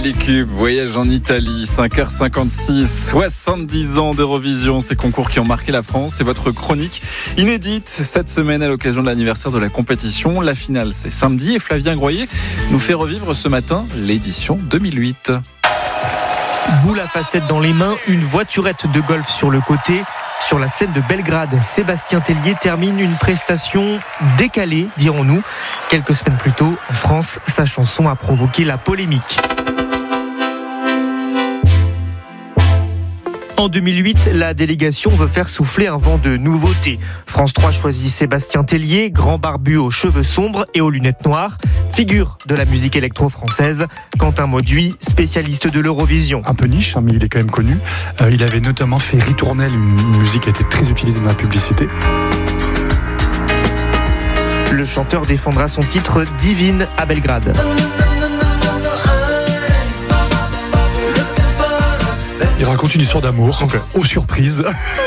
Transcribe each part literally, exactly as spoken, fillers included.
Les Cubes, voyage en Italie, cinq heures cinquante-six, soixante-dix ans d'Eurovision, ces concours qui ont marqué la France. C'est votre chronique inédite cette semaine à l'occasion de l'anniversaire de la compétition. La finale, c'est samedi et Flavien Groyer nous fait revivre ce matin l'édition deux mille huit. Boule à facettes dans les mains, une voiturette de golf sur le côté. Sur la scène de Belgrade, Sébastien Tellier termine une prestation décalée, dirons-nous. Quelques semaines plus tôt, en France, sa chanson a provoqué la polémique. En deux mille huit, la délégation veut faire souffler un vent de nouveauté. France trois choisit Sébastien Tellier, grand barbu aux cheveux sombres et aux lunettes noires, figure de la musique électro-française. Quentin Mauduit, spécialiste de l'Eurovision. Un peu niche, hein, mais il est quand même connu. Euh, il avait notamment fait Ritournelle, une musique qui a été très utilisée dans la publicité. Le chanteur défendra son titre Divine à Belgrade. Il raconte une histoire d'amour, okay. Aux surprises.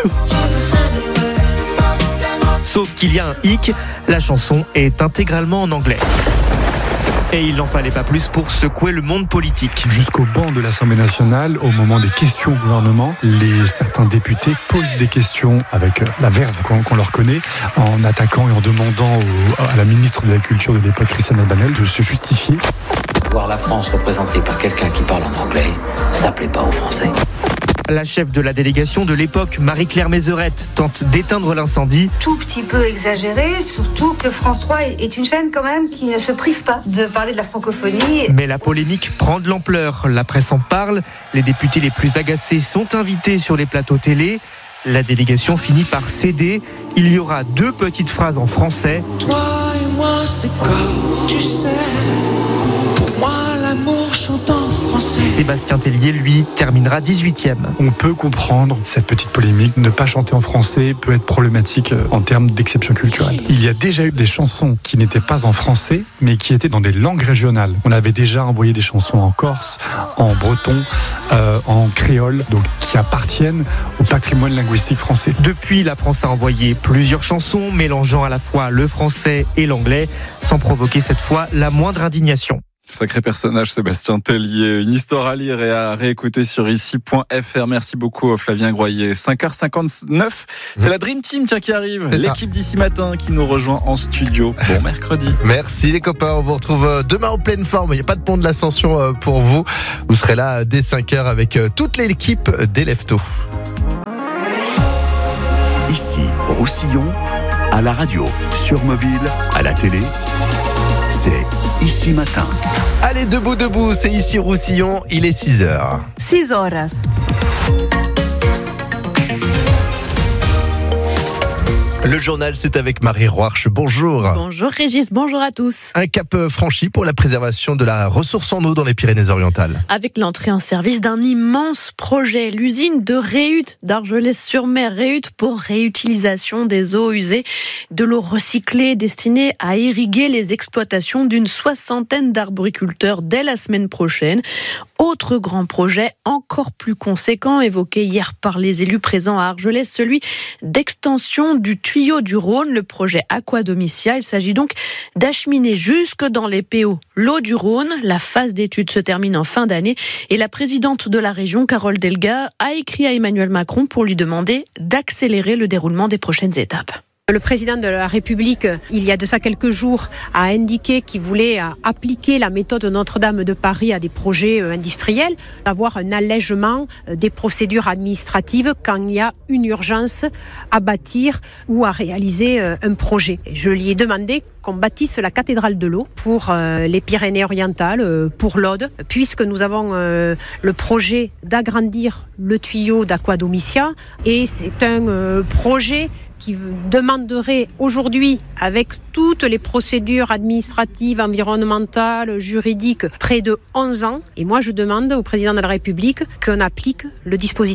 Sauf qu'il y a un hic, la chanson est intégralement en anglais. Et il n'en fallait pas plus pour secouer le monde politique. Jusqu'au banc de l'Assemblée nationale, au moment des questions au gouvernement, les, certains députés posent des questions avec la verve qu'on, qu'on leur connaît, en attaquant et en demandant au, à la ministre de la Culture de l'époque, Christiane Albanel, de se justifier. Voir la France représentée par quelqu'un qui parle en anglais, ça plaît pas aux Français. La chef de la délégation de l'époque, Marie-Claire Mézerette, tente d'éteindre l'incendie. Tout petit peu exagéré, surtout que France trois est une chaîne quand même qui ne se prive pas de parler de la francophonie. Mais la polémique prend de l'ampleur. La presse en parle. Les députés les plus agacés sont invités sur les plateaux télé. La délégation finit par céder. Il y aura deux petites phrases en français. Toi et moi, c'est comme tu sais. Pour moi, l'amour chante en français. Sébastien Tellier, lui, terminera dix-huitième. On peut comprendre cette petite polémique. Ne pas chanter en français peut être problématique en termes d'exception culturelle. Il y a déjà eu des chansons qui n'étaient pas en français, mais qui étaient dans des langues régionales. On avait déjà envoyé des chansons en corse, en breton, euh, en créole, donc qui appartiennent au patrimoine linguistique français. Depuis, la France a envoyé plusieurs chansons, mélangeant à la fois le français et l'anglais, sans provoquer cette fois la moindre indignation. Sacré personnage, Sébastien Tellier. Une histoire à lire et à réécouter sur ici point f r. Merci beaucoup, Flavien Groyer. cinq heures cinquante-neuf, c'est la Dream Team tiens, qui arrive. C'est l'équipe ça. D'ici matin qui nous rejoint en studio. Bon mercredi. Merci les copains, on vous retrouve demain en pleine forme. Il n'y a pas de pont de l'ascension pour vous. Vous serez là dès cinq heures avec toute l'équipe des Leftos. Ici, Roussillon, à la radio, sur mobile, à la télé. C'est Ici Matin. Allez, debout, debout, c'est ici Roussillon, il est six heures. six horas. Le journal, c'est avec Marie Roarch. Bonjour. Bonjour Régis, bonjour à tous. Un cap franchi pour la préservation de la ressource en eau dans les Pyrénées-Orientales. Avec l'entrée en service d'un immense projet, l'usine de Réhute d'Argelès-sur-Mer. Réhute pour réutilisation des eaux usées, de l'eau recyclée destinée à irriguer les exploitations d'une soixantaine d'arboriculteurs dès la semaine prochaine. Autre grand projet encore plus conséquent évoqué hier par les élus présents à Argelès, celui d'extension du tuyau du Rhône, le projet Aquadomicia. Il s'agit donc d'acheminer jusque dans les P O l'eau du Rhône. La phase d'étude se termine en fin d'année et la présidente de la région, Carole Delga, a écrit à Emmanuel Macron pour lui demander d'accélérer le déroulement des prochaines étapes. Le président de la République, il y a de ça quelques jours, a indiqué qu'il voulait appliquer la méthode Notre-Dame de Paris à des projets industriels, avoir un allègement des procédures administratives quand il y a une urgence à bâtir ou à réaliser un projet. Je lui ai demandé qu'on bâtisse la cathédrale de l'eau pour les Pyrénées-Orientales, pour l'Aude, puisque nous avons le projet d'agrandir le tuyau d'Aquadomicia et c'est un projet qui demanderait aujourd'hui, avec toutes les procédures administratives, environnementales, juridiques, près de onze ans. Et moi, je demande au président de la République qu'on applique le dispositif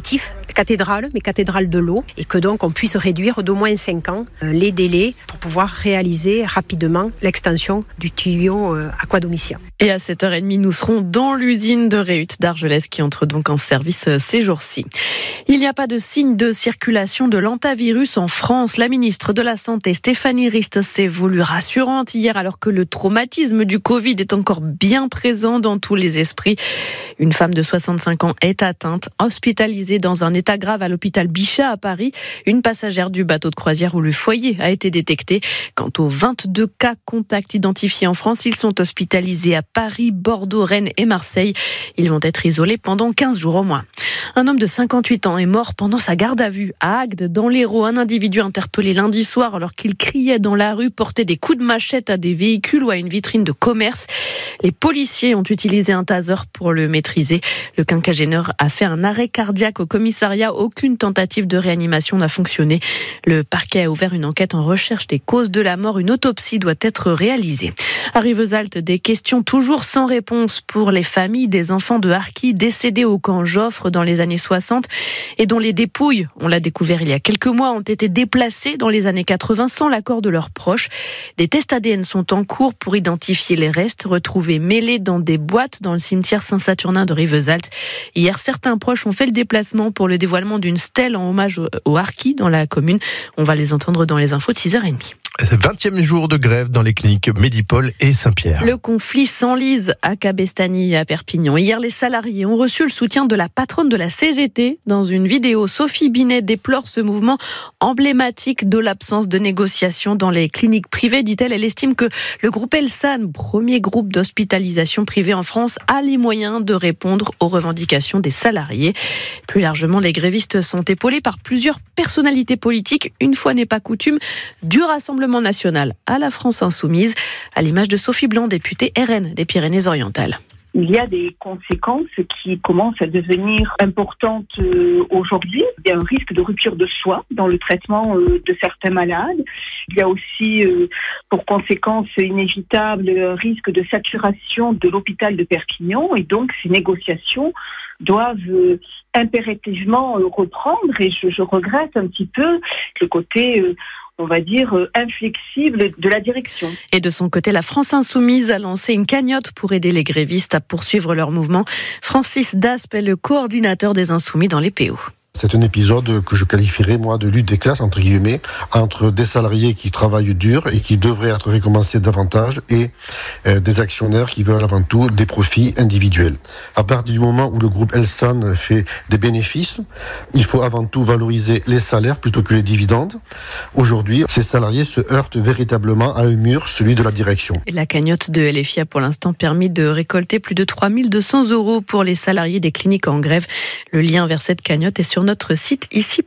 cathédrale, mais cathédrale de l'eau, et que donc on puisse réduire d'au moins cinq ans les délais pour pouvoir réaliser rapidement l'extension du tuyau Aquadomicien. Et à sept heures trente, nous serons dans l'usine de Rehut d'Argelès qui entre donc en service ces jours-ci. Il n'y a pas de signe de circulation de l'hantavirus en France. La ministre de la Santé, Stéphanie Rist, s'est voulue rassurante hier alors que le traumatisme du Covid est encore bien présent dans tous les esprits. Une femme de soixante-cinq ans est atteinte, hospitalisée dans un état grave à l'hôpital Bichat à Paris. Une passagère du bateau de croisière où le foyer a été détecté. Quant aux vingt-deux cas contacts identifiés en France, ils sont hospitalisés à Paris, Bordeaux, Rennes et Marseille. Ils vont être isolés pendant quinze jours au moins. Un homme de cinquante-huit ans est mort pendant sa garde à vue à Agde, dans l'Hérault. Un individu interpellé lundi soir alors qu'il criait dans la rue portait des coups de machette à des véhicules ou à une vitrine de commerce. Les policiers ont utilisé un taser pour le maîtriser. Le quinquagénaire a fait un arrêt cardiaque au commissariat. Aucune tentative de réanimation n'a fonctionné. Le parquet a ouvert une enquête en recherche des causes de la mort. Une autopsie doit être réalisée. À Rivesaltes, des questions toujours sans réponse pour les familles des enfants de harkis décédés au camp Joffre dans les années soixante et dont les dépouilles, on l'a découvert il y a quelques mois, ont été déplacées dans les années quatre-vingts sans l'accord de leurs proches. Des tests A D N sont en cours pour identifier les restes retrouvés mêlés dans des boîtes dans le cimetière Saint-Saturnin de Rivesaltes. Hier, certains proches ont fait le déplacement pour le dévoilement d'une stèle en hommage aux harkis dans la commune. On va les entendre dans les infos de six heures trente. vingtième jour de grève dans les cliniques Medipol et Saint-Pierre. Le conflit s'enlise à Cabestany et à Perpignan. Hier, les salariés ont reçu le soutien de la patronne de la C G T. Dans une vidéo, Sophie Binet déplore ce mouvement emblématique de l'absence de négociation dans les cliniques privées, dit-elle. Elle estime que le groupe Elsan, premier groupe d'hospitalisation privée en France, a les moyens de répondre aux revendications des salariés. Plus largement, les grévistes sont épaulés par plusieurs personnalités politiques, une fois n'est pas coutume, du Rassemblement national à la France insoumise, à l'image de Sophie Blanc, députée R N des Pyrénées-Orientales. Il y a des conséquences qui commencent à devenir importantes aujourd'hui. Il y a un risque de rupture de choix dans le traitement de certains malades. Il y a aussi, pour conséquence inévitable, un risque de saturation de l'hôpital de Perpignan. Et donc, ces négociations doivent impérativement reprendre. Et je, je regrette un petit peu le côté... on va dire, inflexible de la direction. Et de son côté, la France Insoumise a lancé une cagnotte pour aider les grévistes à poursuivre leur mouvement. Francis Daspe est le coordinateur des Insoumis dans les P O. C'est un épisode que je qualifierais, moi, de lutte des classes, entre guillemets, entre des salariés qui travaillent dur et qui devraient être récompensés davantage et euh, des actionnaires qui veulent avant tout des profits individuels. À partir du moment où le groupe Elsan fait des bénéfices, il faut avant tout valoriser les salaires plutôt que les dividendes. Aujourd'hui, ces salariés se heurtent véritablement à un mur, celui de la direction. Et la cagnotte de L F I a pour l'instant permis de récolter plus de trois mille deux cents euros pour les salariés des cliniques en grève. Le lien vers cette cagnotte est sur notre site ici.